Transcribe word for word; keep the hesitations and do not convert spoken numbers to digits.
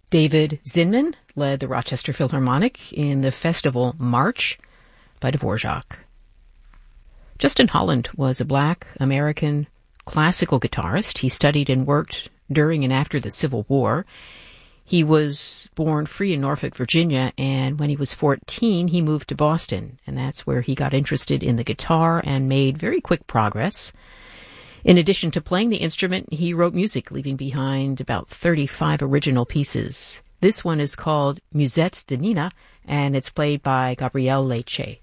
David Zinman led the Rochester Philharmonic in the festival March by Dvorak. Justin Holland was a black American classical guitarist. He studied and worked during and after the Civil War. He was born free in Norfolk, Virginia, and when he was fourteen, he moved to Boston, and that's where he got interested in the guitar and made very quick progress. In addition to playing the instrument, he wrote music, leaving behind about thirty-five original pieces. This one is called Musette de Nina, and it's played by Gabriel Lecce.